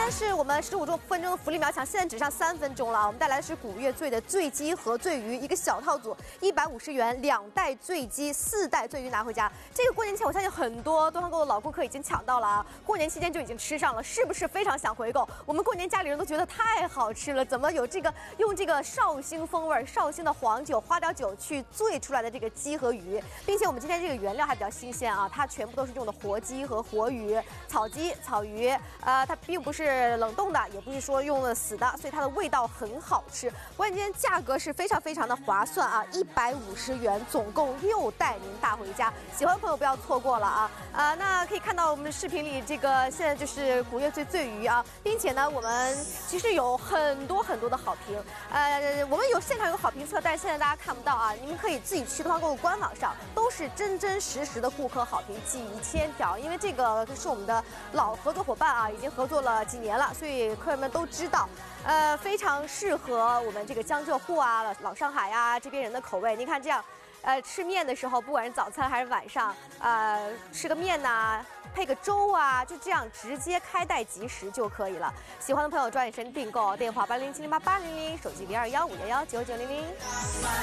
样是我们15分钟的福利秒抢，现在只剩3分钟了。我们带来的是古越醉的醉鸡和醉鱼，一个小套组150元，2袋醉鸡，4袋醉鱼拿回家。这个过年前，我相信很多东方购的老顾客已经抢到了啊，过年期间就已经吃上了，是不是非常想回购？我们过年家里人都觉得太好吃了，怎么有这个用这个绍兴风味、绍兴的黄酒、花雕酒去醉出来的这个鸡和鱼，并且我们今天这个原料还比较新鲜啊，它全部都是用的活鸡和活鱼、草鸡、草鱼，它并不是冷冻的，也不是说用了死的，所以它的味道很好吃。关键价格是非常的划算啊，150元，总共6袋您带回家。喜欢的朋友不要错过了啊！那可以看到我们的视频里，这个现在就是古越醉鱼啊，并且呢，我们其实有很多的好评。我们现场有好评测，但是现在大家看不到啊，你们可以自己去东方购物官网上，都是真实的顾客好评，几千条。因为这个是我们的老合作伙伴啊，已经合作了几年了，所以客人们都知道，非常适合我们这个江浙沪啊、老上海啊这边人的口味。您看这样。吃面的时候，不管是早餐还是晚上，吃个面呐，配个粥啊，就这样直接开袋即食就可以了。喜欢的朋友抓紧时间订购，电话80708800，手机0215119900。